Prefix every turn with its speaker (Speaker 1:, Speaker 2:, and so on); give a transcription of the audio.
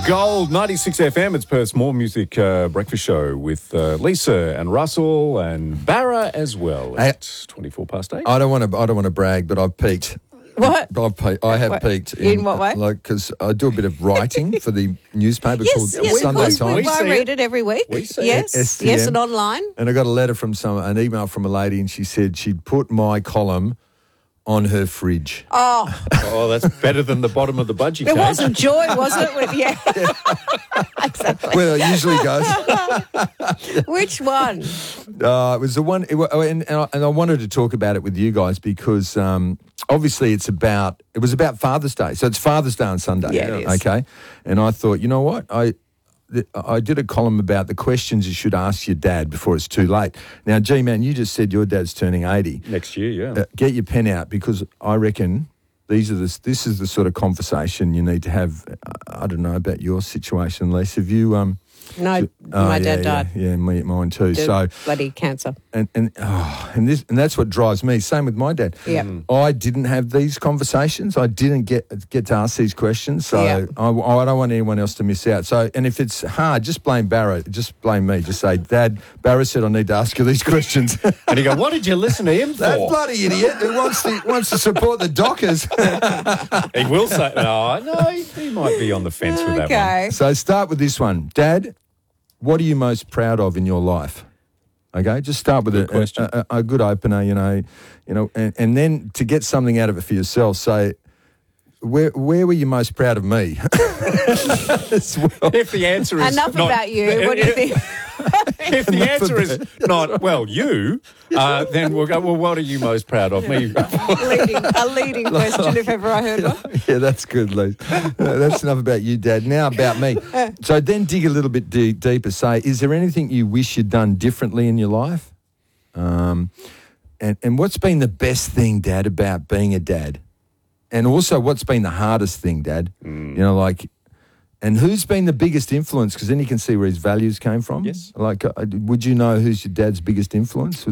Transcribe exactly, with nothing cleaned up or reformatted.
Speaker 1: Gold, ninety-six F M. It's Perth's More Music uh, Breakfast Show with uh, Lisa and Russell and Barra as well. It's twenty-four past eight.
Speaker 2: I don't want to. I don't want to brag, but I've peaked.
Speaker 3: What?
Speaker 2: I've pe- I have
Speaker 3: What?
Speaker 2: peaked.
Speaker 3: In what way?
Speaker 2: Like, because I do a bit of writing for the newspaper
Speaker 3: Yes,
Speaker 2: called
Speaker 3: yes, of
Speaker 2: Sunday
Speaker 3: course.
Speaker 2: Times.
Speaker 3: We, I
Speaker 1: see
Speaker 3: read
Speaker 1: it.
Speaker 3: it every week.
Speaker 1: We see
Speaker 3: yes,
Speaker 2: it. S T M.
Speaker 3: yes, and online.
Speaker 2: And I got a letter from some, an email from a lady, and she said she'd put my column on her fridge.
Speaker 3: Oh,
Speaker 1: Oh, that's better than the bottom of the budgie
Speaker 3: it
Speaker 1: case.
Speaker 3: wasn't Joy, was it? With, yeah, exactly.
Speaker 2: Well, it usually goes.
Speaker 3: Which one?
Speaker 2: Uh, it was the one, it, wa- and, and, I, and I wanted to talk about it with you guys because um, obviously it's about, it was about Father's Day. So it's Father's Day on Sunday.
Speaker 3: Yeah, it is.
Speaker 2: Okay. And I thought, you know what? I th- I did a column about the questions you should ask your dad before it's too late. Now, G-Man, you just said your dad's turning eighty.
Speaker 1: Next year, yeah.
Speaker 2: Uh, get your pen out because I reckon these are the, this is the sort of conversation you need to have. uh, I don't know about your situation, Lisa. Have you... Um,
Speaker 3: No,
Speaker 2: oh,
Speaker 3: my
Speaker 2: yeah,
Speaker 3: dad
Speaker 2: yeah,
Speaker 3: died.
Speaker 2: Yeah, me, mine too.
Speaker 3: of
Speaker 2: So...
Speaker 3: bloody cancer.
Speaker 2: And and oh, and this and that's what drives me. Same with my dad.
Speaker 3: Yeah.
Speaker 1: Mm.
Speaker 2: I didn't have these conversations. I didn't get get to ask these questions. So
Speaker 3: Yeah.
Speaker 2: I, I don't want anyone else to miss out. So and if it's hard, just blame Barra. Just blame me. Just say, Dad, Barra said I need to ask you these questions.
Speaker 1: And you go, what did you listen to him
Speaker 2: That
Speaker 1: for?
Speaker 2: bloody idiot who wants to wants to support the Dockers.
Speaker 1: He will say, no, no, he, he might be on the fence with that one.
Speaker 3: Okay.
Speaker 2: So start with this one, Dad. What are you most proud of in your life? Okay, just start with
Speaker 1: Good
Speaker 2: a,
Speaker 1: question.
Speaker 2: a, a, a good opener, you know, you know, and, and then to get something out of it for yourself, say, where where were you most proud of me? As well.
Speaker 1: If the answer is
Speaker 3: Enough
Speaker 1: not-
Speaker 3: about you. What do you think?
Speaker 1: If the answer is not, well, you, uh, then we'll go, well, what are you most proud of? Me.
Speaker 3: leading, a leading question, if ever I heard one.
Speaker 2: Yeah, that's good, Lee. No, that's enough about you, Dad. Now about me. So then dig a little bit de- deeper. Say, is there anything you wish you'd done differently in your life? Um, and, and what's been the best thing, Dad, about being a dad? And also, what's been the hardest thing, Dad?
Speaker 1: Mm.
Speaker 2: You know, like, and who's been the biggest influence? Because then you can see where his values came from.
Speaker 1: Yes.
Speaker 2: Like, uh, would you know who's your dad's biggest influence?